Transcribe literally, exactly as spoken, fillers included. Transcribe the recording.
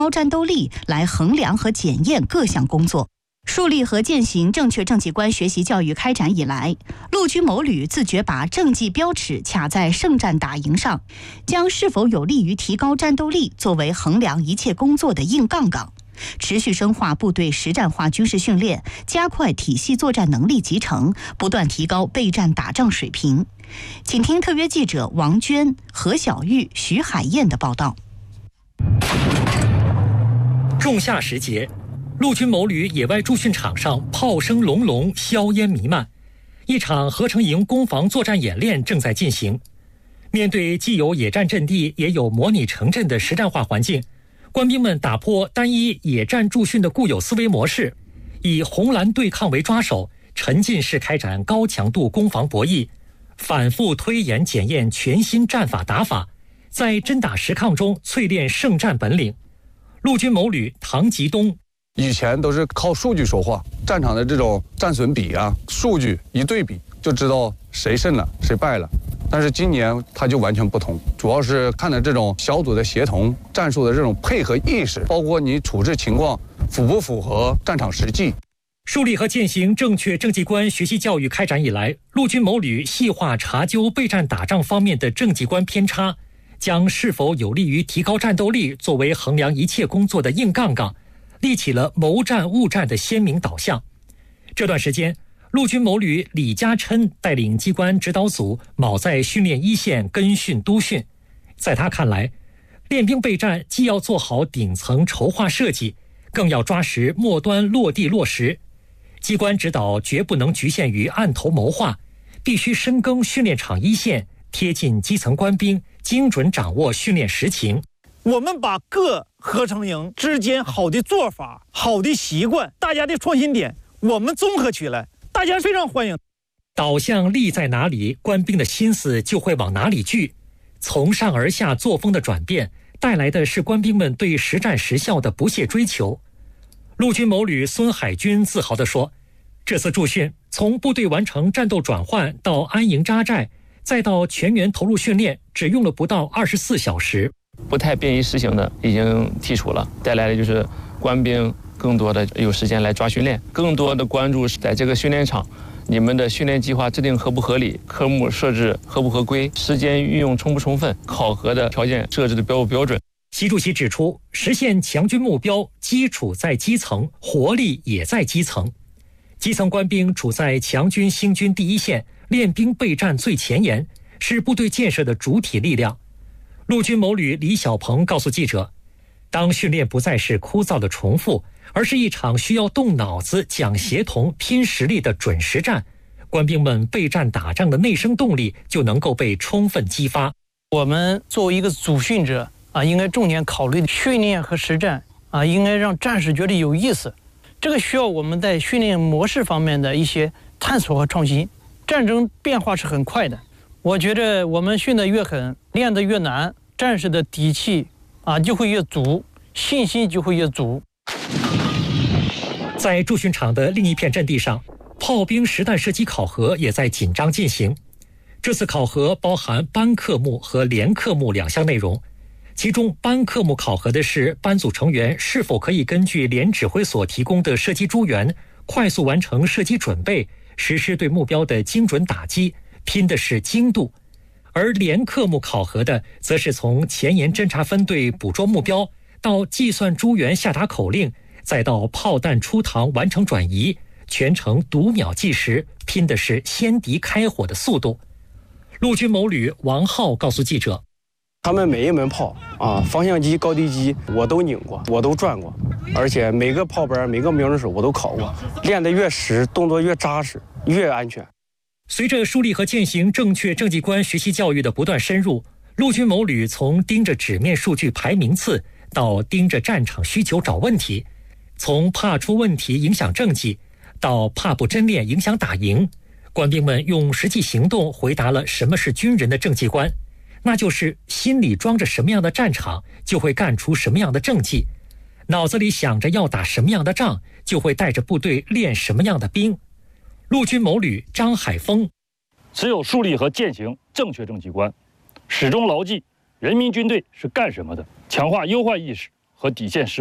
高战斗力来衡量和检验各项工作。树立和践行正确政绩观学习教育开展以来，陆军某旅自觉把政绩标尺卡在胜战打赢上，将是否有利于提高战斗力作为衡量一切工作的硬杠杠，持续深化部队实战化军事训练，加快体系作战能力集成，不断提高备战打仗水平。请听特约记者王娟、何小玉、徐海燕的报道。 仲夏时节，陆军某旅野外驻训场上炮声隆隆，硝烟弥漫，一场合成营攻防作战演练正在进行。面对既有野战阵地也有模拟城镇的实战化环境，官兵们打破单一野战驻训的固有思维模式，以红蓝对抗为抓手，沉浸式开展高强度攻防博弈，反复推演检验全新战法打法，在真打实抗中淬炼胜战本领。陆军某旅唐吉东， 以前都是靠数据说话，战场的这种战损比啊，数据一对比就知道谁胜了谁败了。但是今年它就完全不同，主要是看的这种小组的协同、战术的这种配合意识，包括你处置情况符不符合战场实际。 树立和践行正确政绩观学习教育开展以来，陆军某旅细化查究备战打仗方面的政绩观偏差，将是否有利于提高战斗力作为衡量一切工作的硬杠杠，立起了谋战误战的鲜明导向。这段时间，陆军某旅李家琛带领机关指导组卯在训练一线跟训督训。在他看来，练兵备战既要做好顶层筹划设计，更要抓实末端落地落实。机关指导绝不能局限于案头谋划，必须深耕训练场一线，贴近基层官兵，精准掌握训练实情。 我们把各合成营之间好的做法、好的习惯、大家的创新点，我们综合起来，大家非常欢迎。 导向力在哪里，官兵的心思就会往哪里聚。从上而下作风的转变，带来的是官兵们对实战实效的不懈追求。陆军某旅孙海军自豪地说，这次驻训从部队完成战斗转换到安营扎寨，再到全员投入训练，只用了不到二十四小时。 不太便于实行的已经剔除了，带来的就是官兵更多的有时间来抓训练，更多的关注在这个训练场，你们的训练计划制定合不合理，科目设置合不合规，时间运用充不充分，考核的条件设置的标不标准。 习主席指出，实现强军目标，基础在基层，活力也在基层。基层官兵处在强军兴军第一线，练兵备战最前沿，是部队建设的主体力量。陆军某旅李小鹏告诉记者，当训练不再是枯燥的重复，而是一场需要动脑子、讲协同、拼实力的准实战，官兵们备战打仗的内生动力就能够被充分激发。 我们作为一个主训者啊，应该重点考虑训练和实战啊，应该让战士觉得有意思。这个需要我们在训练模式方面的一些探索和创新。战争变化是很快的，我觉得我们训得越狠，练得越难，战士的底气啊就会越足，信心就会越足。 在驻训场的另一片阵地上，炮兵实弹射击考核也在紧张进行。这次考核包含班科目和连科目两项内容，其中班科目考核的是班组成员是否可以根据连指挥所提供的射击诸元，快速完成射击准备，实施对目标的精准打击，拼的是精度。而连科目考核的则是从前沿侦察分队捕捉目标，到计算诸元下达口令，再到炮弹出膛完成转移，全程读秒计时，拼的是先敌开火的速度。陆军某旅王浩告诉记者， 他们每一门炮啊，方向机、高低机我都拧过，我都转过，而且每个炮班、每个瞄准手我都考过，练得越实，动作越扎实，越安全。 随着树立和践行正确政绩观学习教育的不断深入，陆军某旅从盯着纸面数据排名次，到盯着战场需求找问题，从怕出问题影响政绩，到怕不真练影响打赢，官兵们用实际行动回答了什么是军人的政绩观，那就是心里装着什么样的战场，就会干出什么样的政绩，脑子里想着要打什么样的仗，就会带着部队练什么样的兵。陆军某旅张海峰， 只有树立和践行正确政绩观，始终牢记人民军队是干什么的，强化忧患意识， 和底线实